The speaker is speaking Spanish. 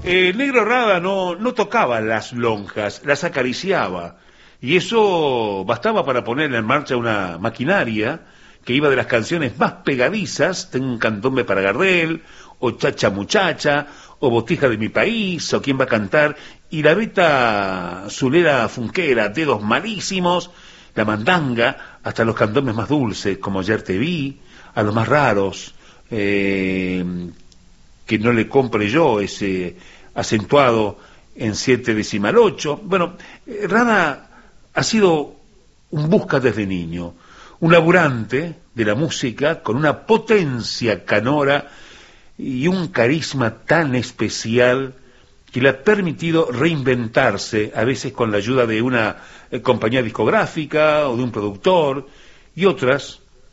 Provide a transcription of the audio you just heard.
El negro Rada no tocaba las lonjas, las acariciaba. Y eso bastaba para poner en marcha una maquinaria que iba de las canciones más pegadizas, Tengo un candombe para Gardel, o Chacha Muchacha, o Botija de mi país, o Quién va a cantar, y la beta zulera funquera, Dedos malísimos, la mandanga, hasta los candombes más dulces, como Ayer te vi, a los más raros, que no le compre yo, ese acentuado en 7/8. Bueno, Rada ha sido un busca desde niño, un laburante de la música con una potencia canora y un carisma tan especial que le ha permitido reinventarse, a veces con la ayuda de una compañía discográfica o de un productor, y otras